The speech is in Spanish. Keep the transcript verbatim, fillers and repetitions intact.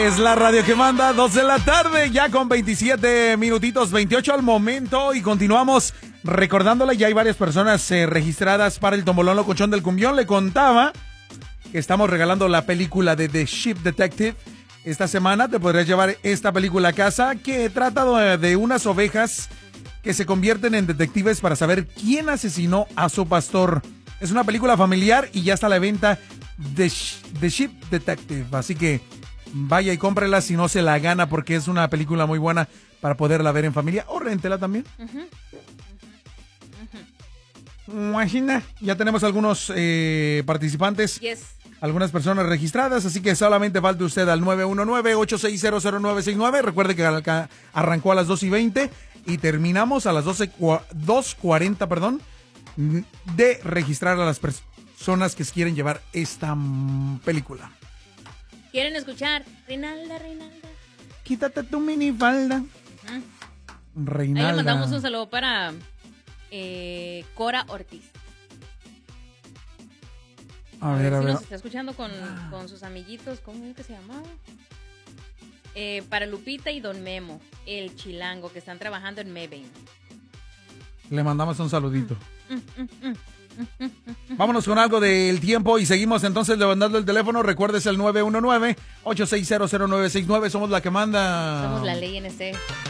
Es la radio que manda, dos de la tarde, ya con veintisiete minutitos, veintiocho al momento, y continuamos recordándole, ya hay varias personas eh, registradas para el Tombolón Locochón del Cumbión. Le contaba que estamos regalando la película de The Ship Detective. Esta semana te podrías llevar esta película a casa, que trata de, de unas ovejas que se convierten en detectives para saber quién asesinó a su pastor. Es una película familiar y ya está a la venta The, The Ship Detective, así que vaya y cómprela si no se la gana, porque es una película muy buena para poderla ver en familia, o réntela también. Uh-huh. Uh-huh. Ya tenemos algunos eh, participantes. Yes. Algunas personas registradas, así que solamente falta usted al nueve uno nueve, ocho seis cero, cero nueve seis nueve. Recuerde que arrancó a las dos y veinte y terminamos a las doce, dos cuarenta, perdón, de registrar a las personas que quieren llevar esta mm, película. ¿Quieren escuchar? Reinalda, Reinalda. Quítate tu minifalda. Uh-huh. Reinalda. Ahí le mandamos un saludo para eh, Cora Ortiz. A ver, a, a ver. Si nos está escuchando con, con sus amiguitos, ¿cómo es que se llamaba? Eh, para Lupita y Don Memo, el chilango, que están trabajando en Mebane. Le mandamos un saludito. Mm, mm, mm, mm, mm. Vámonos con algo del tiempo y seguimos entonces levantando el teléfono. Recuerdes el nueve uno nueve, ocho seis cero, cero nueve seis nueve. Somos la que manda. Somos la ley N C.